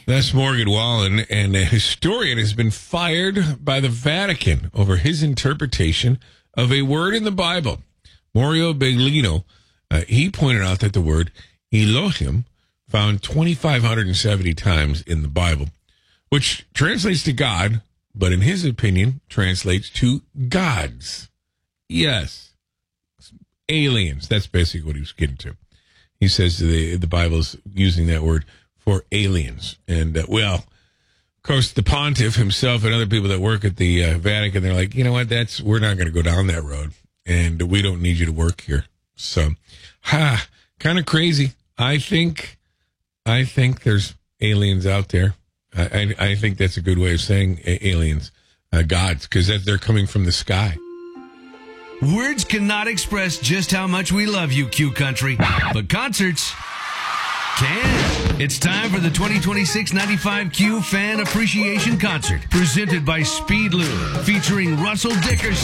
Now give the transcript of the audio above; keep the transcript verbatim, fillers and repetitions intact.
That's Morgan Wallen, and a historian has been fired by the Vatican over his interpretation of a word in the Bible. Mario Beglino, uh, he pointed out that the word Elohim found two thousand five hundred seventy times in the Bible, which translates to God, but in his opinion, translates to gods. Yes. Aliens. That's basically what he was getting to. He says the, the Bible's using that word for aliens. And, uh, well, of course, the pontiff himself and other people that work at the uh, Vatican, they're like, you know what, that's we're not going to go down that road, and we don't need you to work here. So, ha, kind of crazy. I think, I think there's aliens out there. I, I, I think that's a good way of saying a- aliens, uh, gods, because they're coming from the sky. Words cannot express just how much we love you, Q Country, but concerts can. It's time for the twenty twenty-six ninety-five Q Fan Appreciation Concert, presented by Speedlube, featuring Russell Dickerson.